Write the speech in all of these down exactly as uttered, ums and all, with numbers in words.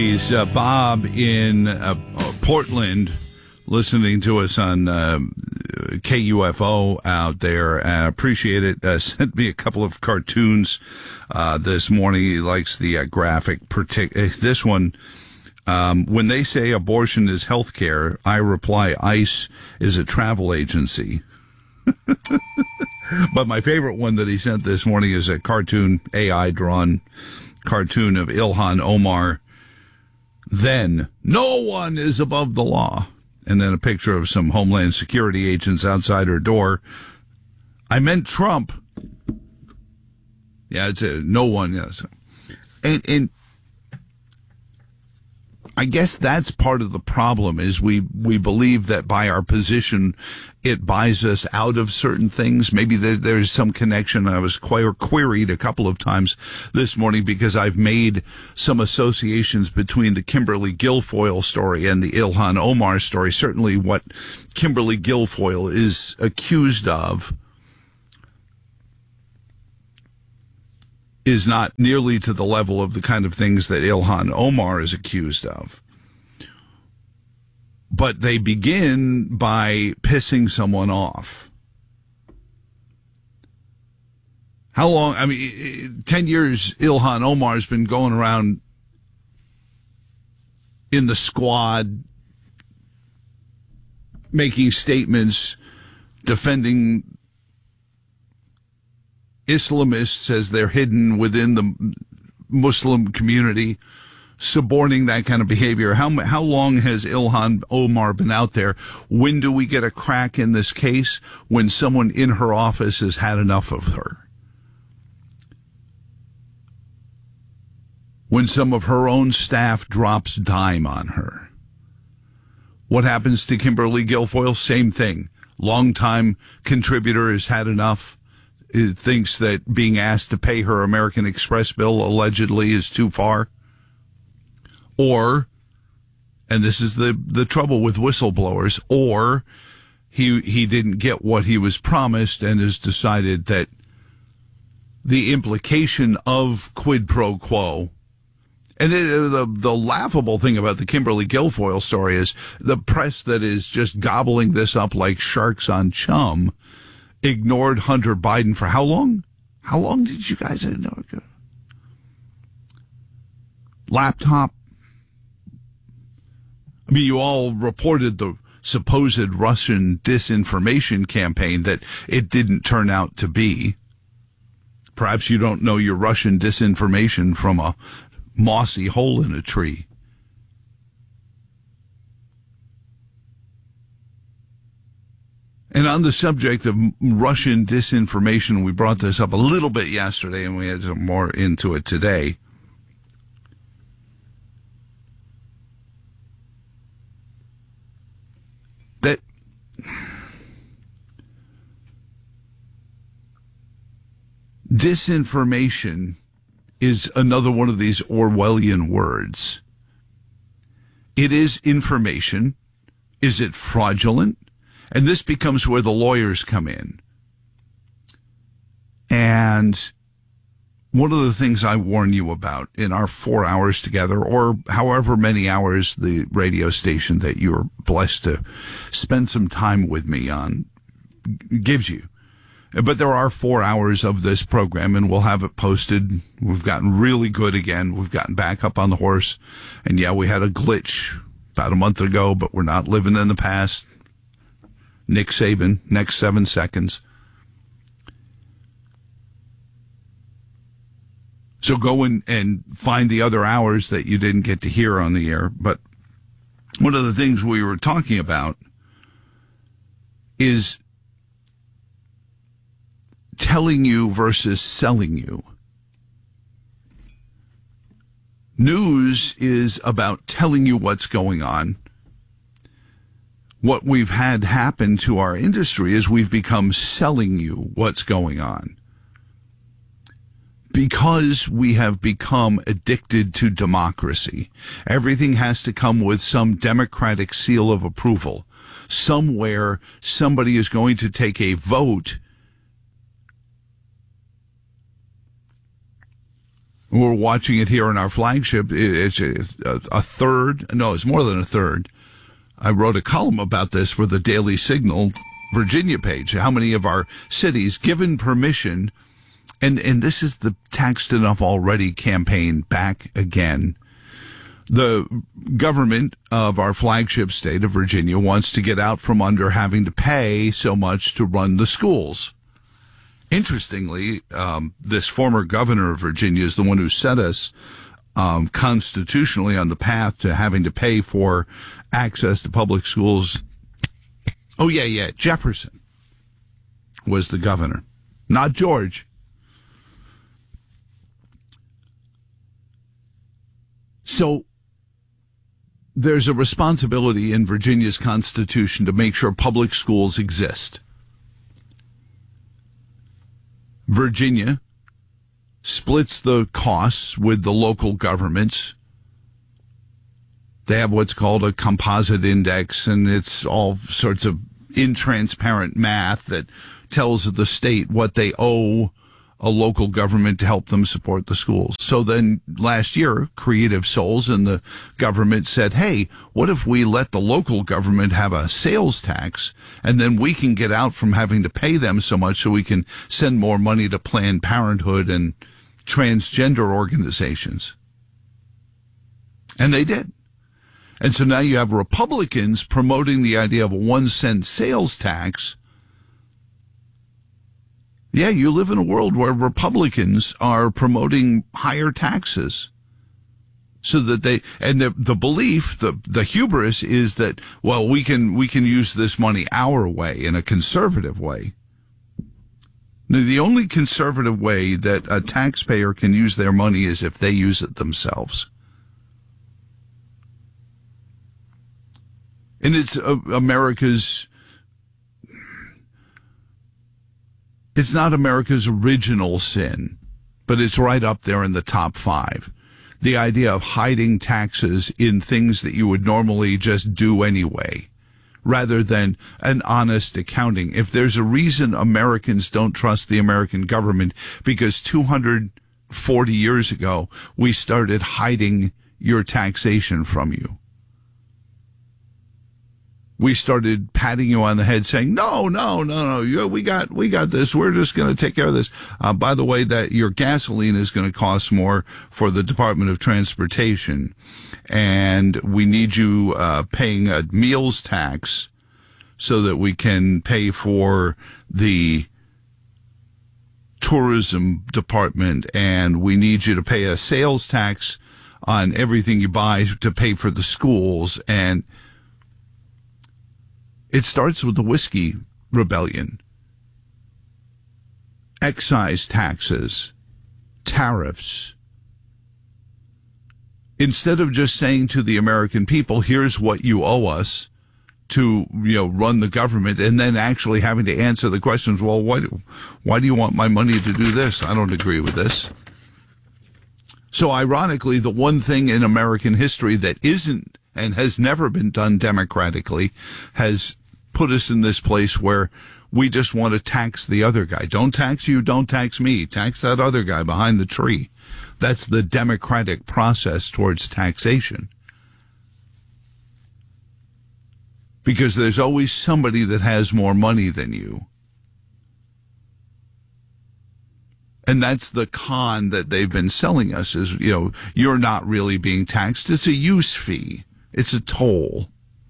He's uh, Bob in uh, Portland, listening to us on uh, K U F O out there. I uh, appreciate it. Uh, sent me a couple of cartoons uh, this morning. He likes the uh, graphic. Partic- this one, um, when they say abortion is health care, I reply ICE is a travel agency. But my favorite one that he sent this morning is a cartoon, A I-drawn cartoon of Ilhan Omar. Then, no one is above the law. And then a picture of some Homeland Security agents outside her door. I meant Trump. Yeah, it's a no one. Yes. And, and I guess that's part of the problem is we, we believe that by our position, it buys us out of certain things. Maybe there, there's some connection. I was quite queried a couple of times this morning because I've made some associations between the Kimberly Guilfoyle story and the Ilhan Omar story. Certainly what Kimberly Guilfoyle is accused of is not nearly to the level of the kind of things that Ilhan Omar is accused of. But they begin by pissing someone off. How long? I mean, ten years Ilhan Omar has been going around in the squad, making statements, defending Islamists as they're hidden within the Muslim community, suborning that kind of behavior. How how long has Ilhan Omar been out there? When do we get a crack in this case? When someone in her office has had enough of her. When some of her own staff drops dime on her. What happens to Kimberly Guilfoyle? Same thing. Longtime contributor has had enough. It thinks that being asked to pay her American Express bill allegedly is too far. Or, and this is the, the trouble with whistleblowers, or he he didn't get what he was promised and has decided that the implication of quid pro quo. And the, the the laughable thing about the Kimberly Guilfoyle story is the press that is just gobbling this up like sharks on chum ignored Hunter Biden for how long? How long did you guys know? Laptop. I mean, you all reported the supposed Russian disinformation campaign that it didn't turn out to be. Perhaps you don't know your Russian disinformation from a mossy hole in a tree. And on the subject of Russian disinformation, we brought this up a little bit yesterday, and we had some more into it today. That disinformation is another one of these Orwellian words. It is information. Is it fraudulent? And this becomes where the lawyers come in. And one of the things I warn you about in our four hours together, or however many hours the radio station that you're blessed to spend some time with me on gives you. But there are four hours of this program, and we'll have it posted. We've gotten really good again. We've gotten back up on the horse. And yeah, we had a glitch about a month ago, but we're not living in the past. Nick Saban, next seven seconds. So go in and find the other hours that you didn't get to hear on the air. But one of the things we were talking about is telling you versus selling you. News is about telling you what's going on. What we've had happen to our industry is we've become selling you what's going on. Because we have become addicted to democracy. Everything has to come with some democratic seal of approval. Somewhere, somebody is going to take a vote We're watching it here in our flagship. It's a, a third. No, it's more than a third. I wrote a column about this for the Daily Signal Virginia page. How many of our cities given permission, and, and this is the Taxed Enough Already campaign back again. The government of our flagship state of Virginia wants to get out from under having to pay so much to run the schools. Interestingly, um, this former governor of Virginia is the one who set us um, constitutionally on the path to having to pay for access to public schools. Oh, yeah, yeah. Jefferson was the governor, not George. So there's a responsibility in Virginia's Constitution to make sure public schools exist. Virginia splits the costs with the local governments. They have what's called a composite index, and it's all sorts of intransparent math that tells the state what they owe a local government to help them support the schools. So then last year, creative souls in the government said, hey, what if we let the local government have a sales tax, and then we can get out from having to pay them so much so we can send more money to Planned Parenthood and transgender organizations. And they did. And so now you have Republicans promoting the idea of a one cent sales tax. Yeah, you live in a world where Republicans are promoting higher taxes so that they, and the, the belief, the, the hubris is that, well, we can, we can use this money our way, in a conservative way. Now, the only conservative way that a taxpayer can use their money is if they use it themselves. And it's uh, America's, it's not America's original sin, but it's right up there in the top five. The idea of hiding taxes in things that you would normally just do anyway, rather than an honest accounting. If there's a reason Americans don't trust the American government, because two hundred forty years ago, we started hiding your taxation from you. We started patting you on the head saying, no, no, no, no, you, we got, we got this. We're just going to take care of this. Uh, by the way, that your gasoline is going to cost more for the Department of Transportation. And we need you, uh, paying a meals tax so that we can pay for the tourism department. And we need you to pay a sales tax on everything you buy to pay for the schools. And it starts with the whiskey rebellion. Excise taxes, tariffs. Instead of just saying to the American people, here's what you owe us to, you know, run the government, and then actually having to answer the questions, well, why do, why do you want my money to do this? I don't agree with this. So ironically, the one thing in American history that isn't and has never been done democratically has put us in this place where we just want to tax the other guy. Don't tax you, don't tax me. Tax that other guy behind the tree. That's the democratic process towards taxation. Because there's always somebody that has more money than you. And that's the con that they've been selling us is, you know, you're not really being taxed. It's a use fee. It's a toll.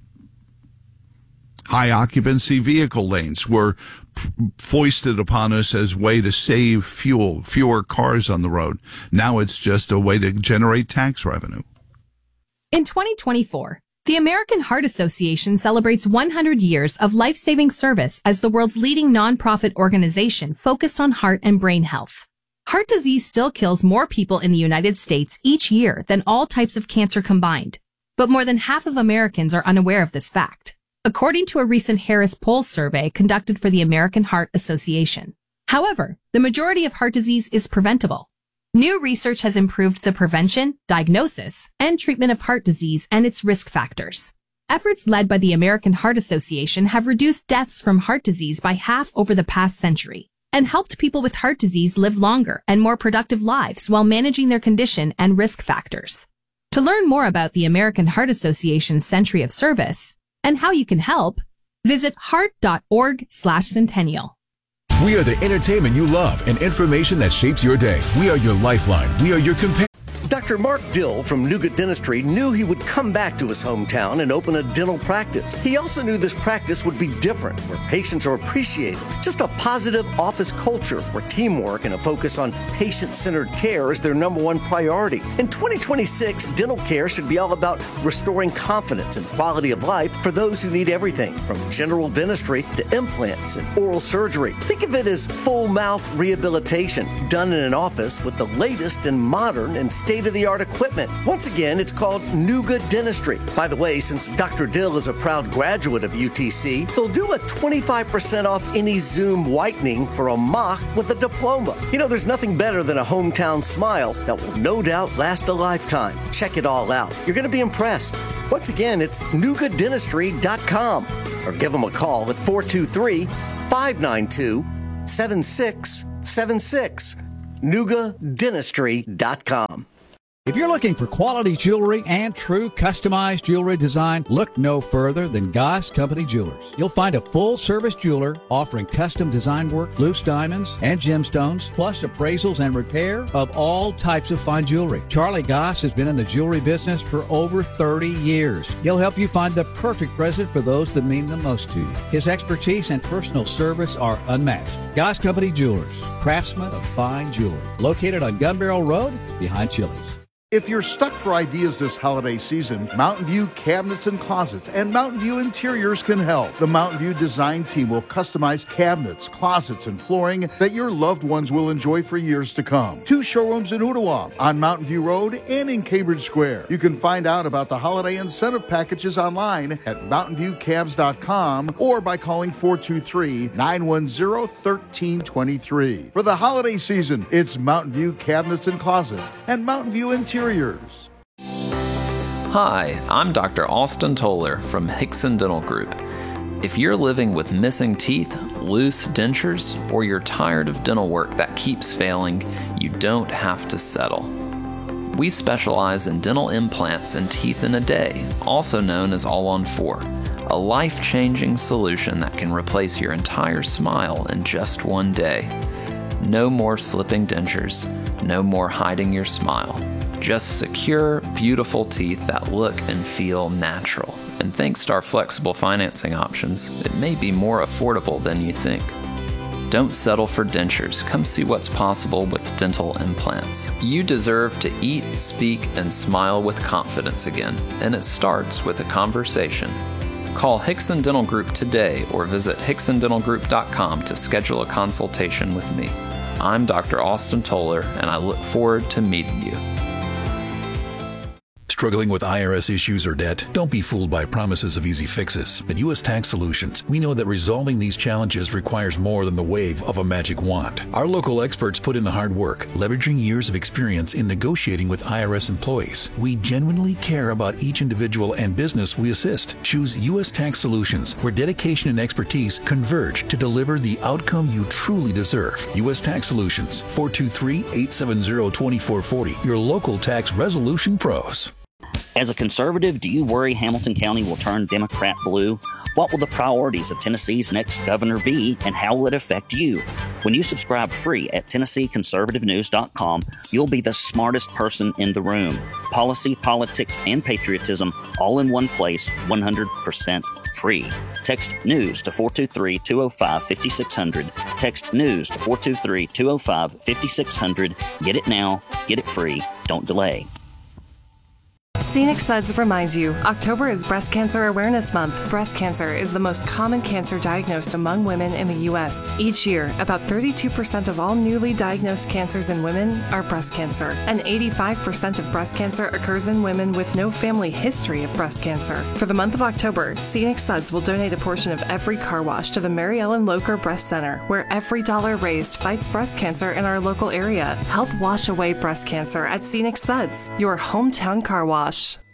High occupancy vehicle lanes were foisted upon us as a way to save fuel, fewer cars on the road. Now it's just a way to generate tax revenue. In twenty twenty-four, the American Heart Association celebrates one hundred years of life-saving service as the world's leading nonprofit organization focused on heart and brain health. Heart disease still kills more people in the United States each year than all types of cancer combined, but more than half of Americans are unaware of this fact, according to a recent Harris Poll survey conducted for the American Heart Association. However, the majority of heart disease is preventable. New research has improved the prevention, diagnosis, and treatment of heart disease and its risk factors. Efforts led by the American Heart Association have reduced deaths from heart disease by half over the past century. and helped people with heart disease live longer and more productive lives while managing their condition and risk factors. To learn more about the American Heart Association's Century of Service and how you can help, visit heart.org slash centennial. We are the entertainment you love and information that shapes your day. We are your lifeline. We are your companion. Doctor Mark Dill from Nougat Dentistry knew he would come back to his hometown and open a dental practice. He also knew this practice would be different, where patients are appreciated. Just a positive office culture where teamwork and a focus on patient-centered care is their number one priority. In twenty twenty-six, dental care should be all about restoring confidence and quality of life for those who need everything from general dentistry to implants and oral surgery. Think of it as full mouth rehabilitation done in an office with the latest and modern and state-of-the-art equipment. Once again, it's called Nougat Dentistry. By the way, since Doctor Dill is a proud graduate of U T C, they'll do a twenty-five percent off any Zoom whitening for a mock with a diploma. You know, there's nothing better than a hometown smile that will no doubt last a lifetime. Check it all out. You're going to be impressed. Once again, it's nougat dentistry dot com or give them a call at four two three, five nine two, seven six seven six. nougat dentistry dot com. If you're looking for quality jewelry and true customized jewelry design, look no further than Goss Company Jewelers. You'll find a full-service jeweler offering custom design work, loose diamonds, and gemstones, plus appraisals and repair of all types of fine jewelry. Charlie Goss has been in the jewelry business for over thirty years. He'll help you find the perfect present for those that mean the most to you. His expertise and personal service are unmatched. Goss Company Jewelers, craftsmen of fine jewelry, located on Gun Barrel Road behind Chili's. If you're stuck for ideas this holiday season, Mountain View Cabinets and Closets and Mountain View Interiors can help. The Mountain View design team will customize cabinets, closets, and flooring that your loved ones will enjoy for years to come. Two showrooms in Ottawa, on Mountain View Road and in Cambridge Square. You can find out about the holiday incentive packages online at mountain view cabs dot com or by calling four two three, nine one zero, one three two three. For the holiday season, it's Mountain View Cabinets and Closets and Mountain View Interiors. Hi, I'm Doctor Austin Toller from Hickson Dental Group. If you're living with missing teeth, loose dentures, or you're tired of dental work that keeps failing, you don't have to settle. We specialize in dental implants and teeth in a day, also known as All on Four, a life-changing solution that can replace your entire smile in just one day. No more slipping dentures, no more hiding your smile. Just secure, beautiful teeth that look and feel natural. And thanks to our flexible financing options, it may be more affordable than you think. Don't settle for dentures. Come see what's possible with dental implants. You deserve to eat, speak, and smile with confidence again, and it starts with a conversation. Call Hickson Dental Group today or visit hickson dental group dot com to schedule a consultation with me. I'm Doctor Austin Toller, and I look forward to meeting you. Struggling with I R S issues or debt? Don't be fooled by promises of easy fixes. At U S Tax Solutions, we know that resolving these challenges requires more than the wave of a magic wand. Our local experts put in the hard work, leveraging years of experience in negotiating with I R S employees. We genuinely care about each individual and business we assist. Choose U S Tax Solutions, where dedication and expertise converge to deliver the outcome you truly deserve. U S Tax Solutions, four two three, eight seven zero, two four four zero, your local tax resolution pros. As a conservative, do you worry Hamilton County will turn Democrat blue? What will the priorities of Tennessee's next governor be, and how will it affect you? When you subscribe free at tennessee conservative news dot com, you'll be the smartest person in the room. Policy, politics, and patriotism all in one place, one hundred percent free. Text NEWS to four two three, two zero five, five six zero zero. Text NEWS to four two three, two zero five, five six zero zero. Get it now. Get it free. Don't delay. Scenic Suds reminds you, October is Breast Cancer Awareness Month. Breast cancer is the most common cancer diagnosed among women in the U S. Each year, about thirty-two percent of all newly diagnosed cancers in women are breast cancer, and eighty-five percent of breast cancer occurs in women with no family history of breast cancer. For the month of October, Scenic Suds will donate a portion of every car wash to the Mary Ellen Locher Breast Center, where every dollar raised fights breast cancer in our local area. Help wash away breast cancer at Scenic Suds, your hometown car wash.